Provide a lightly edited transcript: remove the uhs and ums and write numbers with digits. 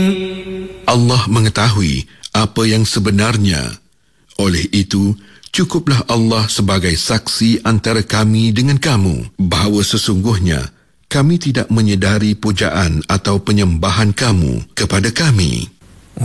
Allah mengetahui apa yang sebenarnya. Oleh itu, cukuplah Allah sebagai saksi antara kami dengan kamu bahawa sesungguhnya kami tidak menyedari pujaan atau penyembahan kamu kepada kami.